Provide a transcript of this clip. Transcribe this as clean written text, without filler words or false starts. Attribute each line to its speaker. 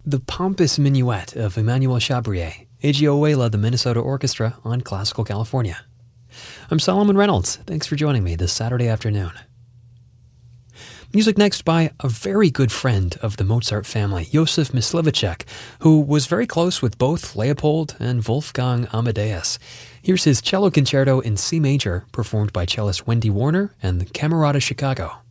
Speaker 1: the pompous minuet of Emmanuel Chabrier. AGOA led the Minnesota Orchestra on Classical California. I'm Solomon Reynolds. Thanks for joining me this Saturday afternoon. Music next by a very good friend of the Mozart family, Josef Myslivacek, who was very close with both Leopold and Wolfgang Amadeus. Here's his cello concerto in C major, performed by cellist Wendy Warner and the Camerata Chicago.